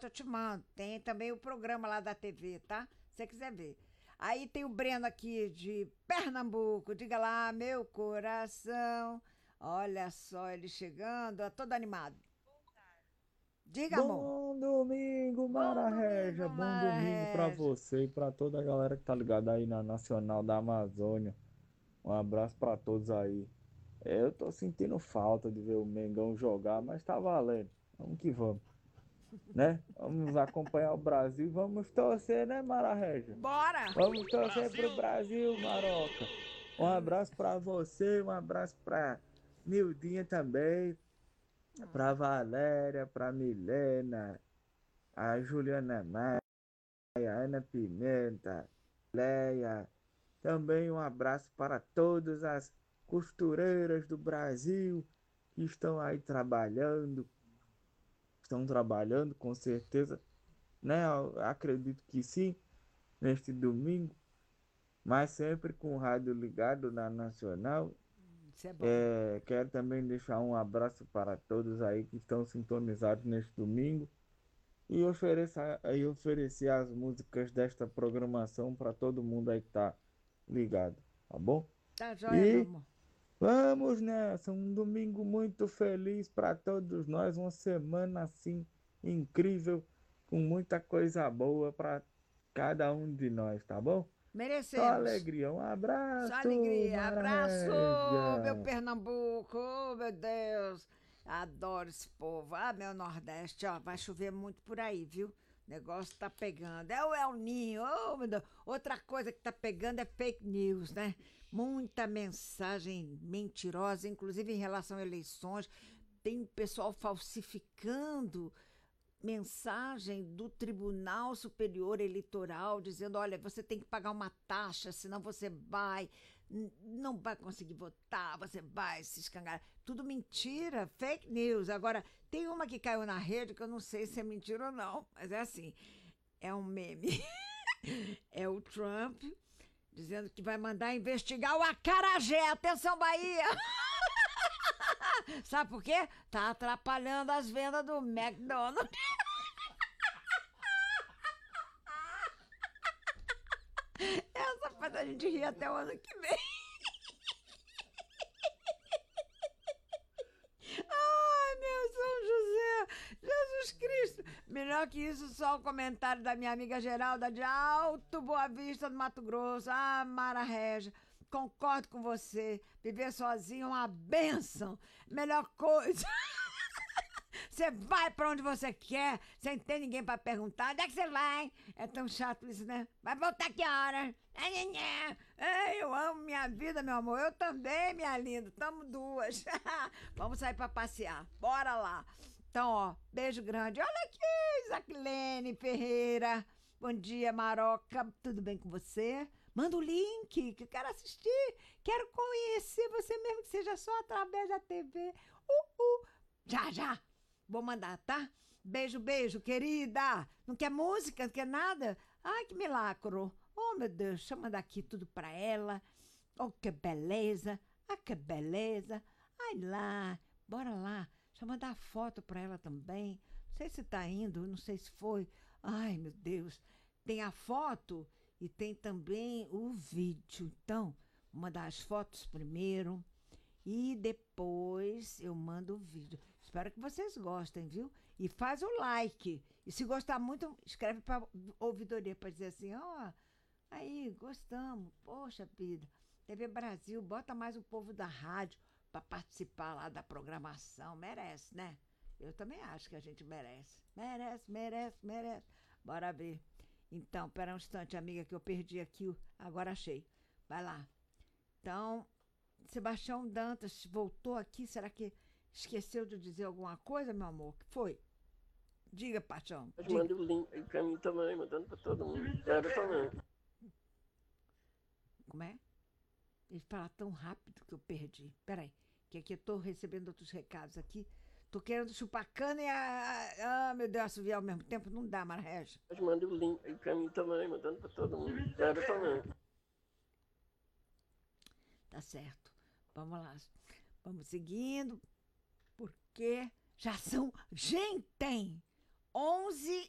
foto, eu te mando. Tem também o programa lá da TV, tá? Se você quiser ver. Aí tem o Breno aqui de Pernambuco. Diga lá, meu coração. Olha só ele chegando, ó, todo animado. Diga, amor. Bom domingo, Bom Mara domingo, Régia. Bom domingo pra Marés. você e pra toda a galera que tá ligada aí na Nacional da Amazônia. Um abraço pra todos aí. Eu tô sentindo falta de ver o Mengão jogar, mas tá valendo. Vamos que vamos, né? Vamos acompanhar o Brasil e vamos torcer, né, Mara Régia? Bora! Vamos torcer pro Brasil, Maroca. Um abraço pra você, um abraço pra Mildinha também, pra Valéria, pra Milena, a Juliana Maia, a Ana Pimenta, Leia. Também um abraço para todas as costureiras do Brasil que estão aí trabalhando, estão trabalhando com certeza, né? Eu acredito que sim, neste domingo, mas sempre com o rádio ligado na Nacional. Isso é bom. Quero também deixar um abraço para todos aí que estão sintonizados neste domingo e oferecer as músicas desta programação para todo mundo aí que tá ligado, tá bom? Tá joia, meu E amor. vamos nessa, um domingo muito feliz para todos nós, uma semana assim incrível, com muita coisa boa para cada um de nós, tá bom? Só Merecemos. alegria, um Só abraço, alegria. Mara Abraço, meu Régia. Pernambuco. Oh, meu Deus. Adoro esse povo. Ah, meu Nordeste, ó, vai chover muito por aí, viu? O negócio tá pegando. É o El Ninho. Oh, meu Deus. Outra coisa que tá pegando é fake news, né? Muita mensagem mentirosa, inclusive em relação a eleições. Tem pessoal falsificando mensagem do Tribunal Superior Eleitoral dizendo: olha, você tem que pagar uma taxa, senão você não vai conseguir votar, você vai se escangar. Tudo mentira, fake news. Agora, tem uma que caiu na rede que eu não sei se é mentira ou não, mas é assim: é um meme. É o Trump dizendo que vai mandar investigar o acarajé. Atenção, Bahia! Sabe por quê? Tá atrapalhando as vendas do McDonald's. Essa faz a gente rir até o ano que vem. Ai, meu São José, Jesus Cristo. Melhor que isso, só o comentário da minha amiga Geralda de Alto Boa Vista, do Mato Grosso. Ah, Mara Régia, concordo com você. Viver sozinho é uma bênção. Melhor coisa. Você vai pra onde você quer, sem ter ninguém pra perguntar. Onde é que você vai? É tão chato isso, né? Vai voltar que hora? Eu amo minha vida, meu amor. Eu também, minha linda. Tamo duas. Vamos sair pra passear. Bora lá. Então, ó, beijo grande. Olha aqui, Jacqueline Ferreira. Bom dia, Maroca. Tudo bem com você? Manda o link, que eu quero assistir. Quero conhecer você mesmo, que seja só através da TV. Já, já. Vou mandar, tá? Beijo, beijo, querida. Não quer música? Não quer nada? Ai, que milagro. Oh, meu Deus, deixa eu mandar aqui tudo pra ela. Oh, que beleza. Ah, que beleza. Ai, lá. Bora lá. Deixa eu mandar foto pra ela também. Não sei se tá indo, não sei se foi. Ai, meu Deus. Tem a foto e tem também o vídeo. Então, vou mandar as fotos primeiro. E depois eu mando o vídeo. Espero que vocês gostem, viu? E faz o like. E se gostar muito, escreve para ouvidoria para dizer assim: ó, aí, gostamos. Poxa vida. TV Brasil, bota mais o povo da rádio para participar lá da programação. Merece, né? Eu também acho que a gente merece. Merece, merece, merece. Bora ver. Então, pera um instante, amiga, que eu perdi aqui. Agora achei. Vai lá. Então, Sebastião Dantas voltou aqui. Será que esqueceu de dizer alguma coisa, meu amor? Que foi? Diga, paixão. Mas Diga. manda o link aí pra mim também, mandando pra todo mundo. Quero também. Como é? Ele fala tão rápido que eu perdi. Peraí, que aqui eu tô recebendo outros recados aqui. Tô querendo chupar cana e meu Deus, assoviar ao mesmo tempo. Não dá, Marreja. Mas manda o link aí pra mim também, mandando pra todo mundo. Quero também. Tá certo. Vamos lá. Vamos seguindo, porque já são... Gente, 11